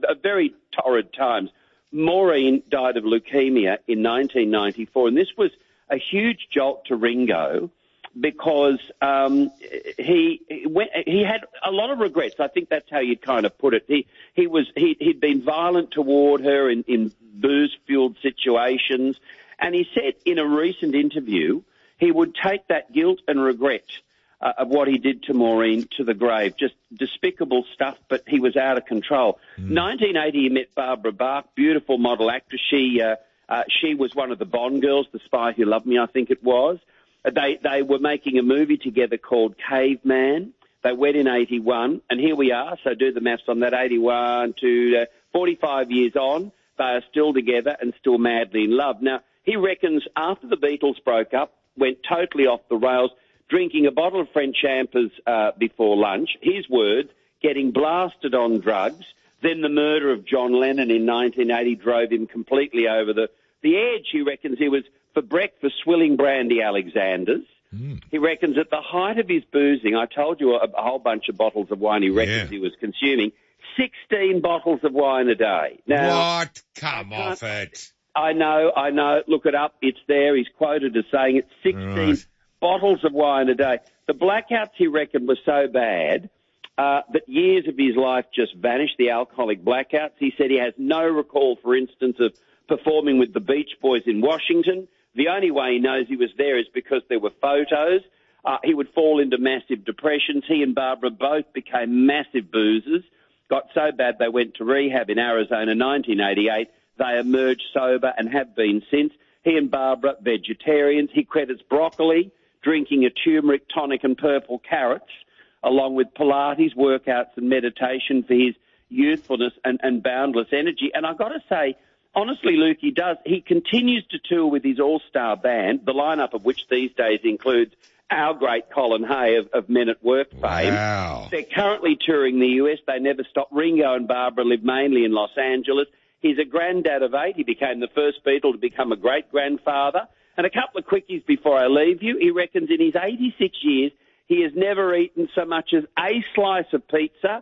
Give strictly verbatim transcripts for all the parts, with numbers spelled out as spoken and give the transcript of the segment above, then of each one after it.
uh, very torrid times. Maureen died of leukemia in nineteen ninety-four, and this was a huge jolt to Ringo because um, he he, went, he had a lot of regrets. I think that's how you'd kind of put it. He he was he, he'd been violent toward her in, in booze-fueled situations, and he said in a recent interview he would take that guilt and regret uh, of what he did to Maureen to the grave. Just despicable stuff, but he was out of control. Mm. nineteen eighty, he met Barbara Bach, beautiful model actress. She uh, uh, she was one of the Bond girls, The Spy Who Loved Me, I think it was. They they were making a movie together called Caveman. They wed in eighty-one, and here we are. So do the maths on that, eighty-one to uh, forty-five years on. They are still together and still madly in love. Now, he reckons after the Beatles broke up, went totally off the rails, drinking a bottle of French champers uh, before lunch, his words, getting blasted on drugs. Then the murder of John Lennon in nineteen eighty drove him completely over the, the edge. He reckons he was, for breakfast, swilling brandy Alexanders. Mm. He reckons at the height of his boozing, I told you a, a whole bunch of bottles of wine he reckons yeah. he was consuming, sixteen bottles of wine a day. Now, what? Come off it. I know, I know. Look it up. It's there. He's quoted as saying it's sixteen right. bottles of wine a day. The blackouts, he reckoned, were so bad uh, that years of his life just vanished, the alcoholic blackouts. He said he has no recall, for instance, of performing with the Beach Boys in Washington. The only way he knows he was there is because there were photos. Uh, he would fall into massive depressions. He and Barbara both became massive boozers, got so bad they went to rehab in Arizona in nineteen eighty-eight. They emerged sober and have been since. He and Barbara, vegetarians. He credits broccoli, drinking a turmeric tonic and purple carrots, along with Pilates, workouts and meditation for his youthfulness and, and boundless energy. And I've got to say, honestly, Luke, he does. He continues to tour with his all-star band, the lineup of which these days includes our great Colin Hay of, of Men at Work fame. Wow. They're currently touring the U S. They never stop. Ringo and Barbara live mainly in Los Angeles. He's a granddad of eight. He became the first Beatle to become a great-grandfather. And a couple of quickies before I leave you. He reckons in his eighty-six years, he has never eaten so much as a slice of pizza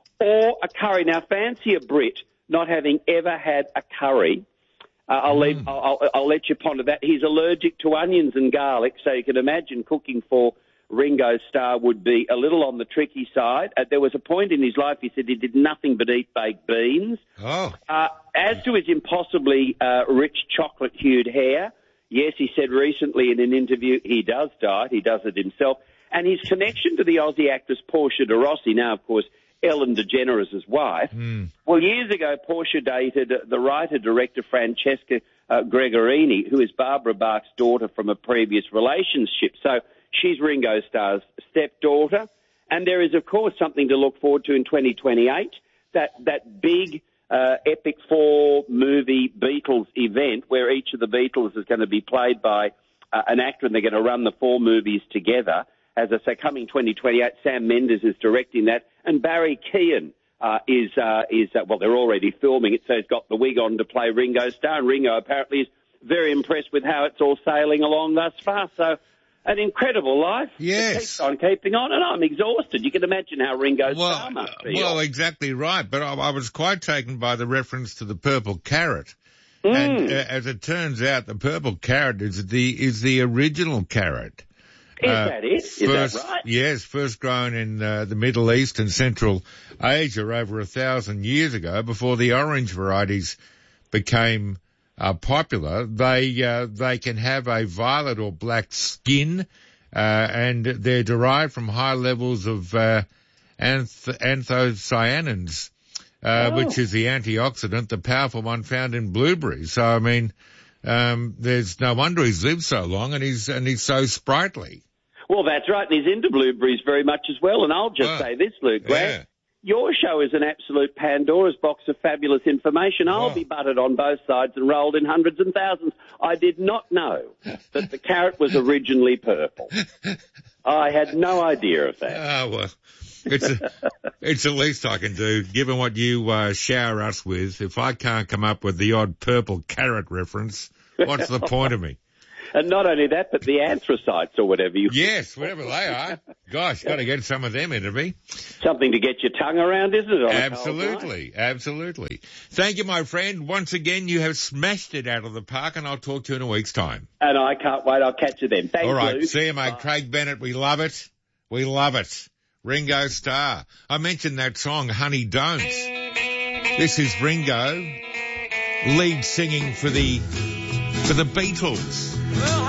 or a curry. Now, fancy a Brit not having ever had a curry. Uh, I'll, mm. leave, I'll, I'll, I'll let you ponder that. He's allergic to onions and garlic, so you can imagine cooking for Ringo Starr would be a little on the tricky side. Uh, there was a point in his life he said he did nothing but eat baked beans. Oh. Uh, as to his impossibly uh, rich chocolate-hued hair, yes, he said recently in an interview he does dye it, he does it himself. And his connection to the Aussie actress Portia de Rossi, now, of course, Ellen DeGeneres' wife. Mm. Well, years ago, Portia dated the writer-director Francesca uh, Gregorini, who is Barbara Bach's daughter from a previous relationship. So she's Ringo Starr's stepdaughter. And there is, of course, something to look forward to in twenty twenty-eight, that, that big uh, Epic Four movie Beatles event where each of the Beatles is going to be played by uh, an actor and they're going to run the four movies together. As I say, coming twenty twenty-eight, Sam Mendes is directing that, and Barry Keoghan uh, is, uh, is uh, well, they're already filming it, so he's got the wig on to play Ringo Starr, and Ringo apparently is very impressed with how it's all sailing along thus far. So an incredible life. Yes. It keeps on keeping on, and I'm exhausted. You can imagine how Ringo well, Starr must feel. Well, exactly right, but I, I was quite taken by the reference to the purple carrot. Mm. And uh, as it turns out, the purple carrot is the is the original carrot. Is uh, that it? Is first, that right? Yes, first grown in uh, the Middle East and Central Asia over a thousand years ago, before the orange varieties became uh, popular. They uh, they can have a violet or black skin, uh, and they're derived from high levels of uh, anth- anthocyanins, uh, oh. which is the antioxidant, the powerful one found in blueberries. So, I mean, um, there's no wonder he's lived so long, and he's and he's so sprightly. Well, that's right, and he's into blueberries very much as well. And I'll just oh, say this, Luke, Grant, yeah. your show is an absolute Pandora's box of fabulous information. I'll oh. be butted on both sides and rolled in hundreds and thousands. I did not know that the carrot was originally purple. I had no idea of that. Oh, well, it's a, it's the least I can do, given what you uh, shower us with. If I can't come up with the odd purple carrot reference, what's the point of me? And not only that, but the anthracites or whatever you... Yes, whatever they are. Gosh, got to get some of them into me. Something to get your tongue around, isn't it? Absolutely, absolutely. Thank you, my friend. Once again, you have smashed it out of the park, and I'll talk to you in a week's time. And I can't wait. I'll catch you then. Thanks, All right, Lou. see you, mate. Bye. Craig Bennett, we love it. We love it. Ringo Starr. I mentioned that song, Honey Don't. This is Ringo, lead singing for the for the Beatles.